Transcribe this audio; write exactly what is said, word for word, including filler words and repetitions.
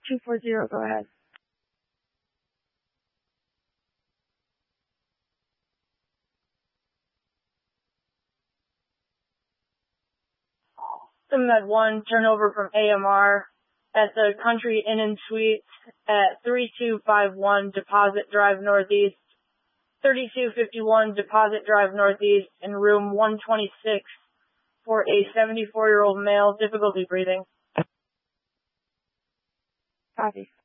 two four zero, go ahead. Med one, turnover from A M R at the Country Inn and Suites at three two five one Deposit Drive Northeast, thirty-two fifty-one Deposit Drive Northeast, in room one twenty-six for a seventy-four-year-old male, difficulty breathing. Copy.